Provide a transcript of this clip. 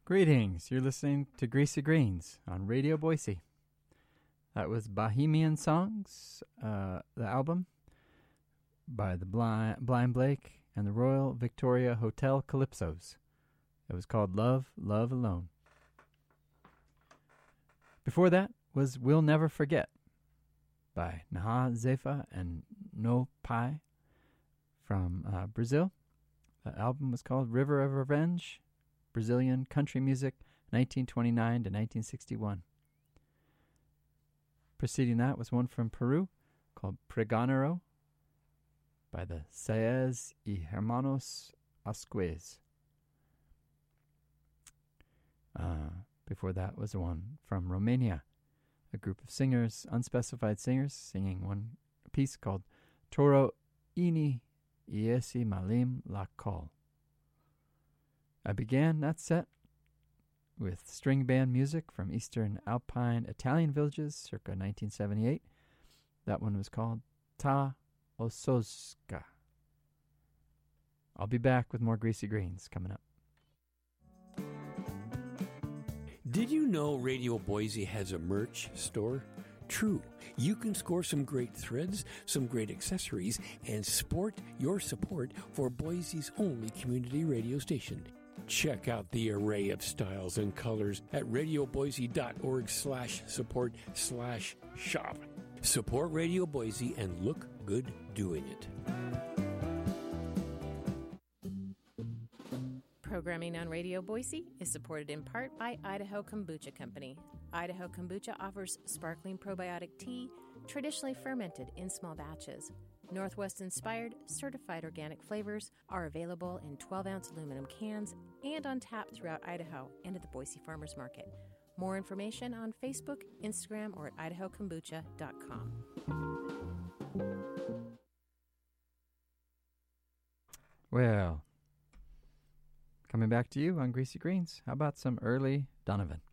Greetings. You're listening to Greasy Greens on Radio Boise. That was Bohemian Songs, the album by the Blind Blake and the Royal Victoria Hotel Calypsos. It was called Love, Love Alone. Before that was We'll Never Forget by Naha Zefa and No Pai from Brazil. The album was called River of Revenge, Brazilian Country Music, 1929 to 1961. Preceding that was one from Peru called Pregonero by the Saez y Hermanos Asquez. Before that was one from Romania, a group of singers, unspecified singers, singing one piece called Toro Ini Iesi Malim La Col. I began that set with string band music from Eastern Alpine Italian villages circa 1978. That one was called Ta Ososka. I'll be back with more Greasy Greens coming up. Did you know Radio Boise has a merch store? True. You can score some great threads, some great accessories, and sport your support for Boise's only community radio station. Check out the array of styles and colors at radioboise.org/support/shop. Support Radio Boise and look good doing it. Programming on Radio Boise is supported in part by Idaho Kombucha Company. Idaho Kombucha offers sparkling probiotic tea, traditionally fermented in small batches. Northwest-inspired, certified organic flavors are available in 12-ounce aluminum cans and on tap throughout Idaho and at the Boise Farmers Market. More information on Facebook, Instagram, or at idahokombucha.com. Well, coming back to you on Greasy Greens, how about some early Donovan?